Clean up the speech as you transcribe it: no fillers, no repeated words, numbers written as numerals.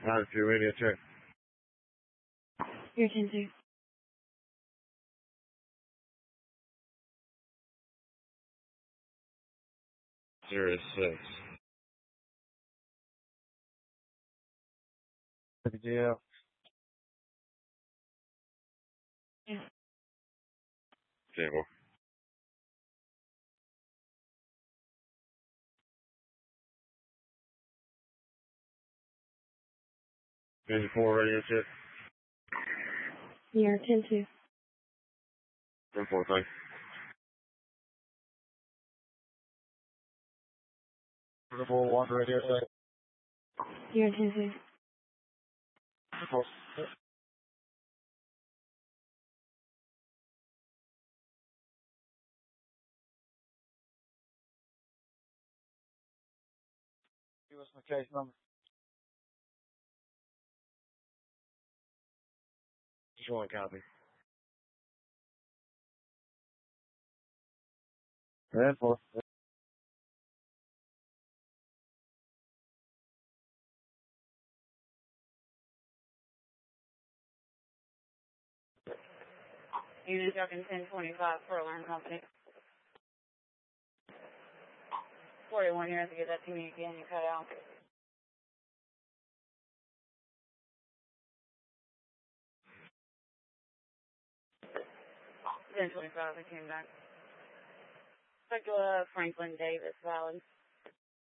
Attitude radio check. You're 10-2. 06. WGL. Yeah. Table. Engine 4 radio check. You're 10-2. 10-4, thanks. Engine 4 water radio check. You're 10-2. 4. Give us my case number. Just one copy. 10-4. Unit Junction 1025 for Alarm Company. 41, you have to get that to me again. You cut out. 1025, I came back. Franklin Davis, Valley.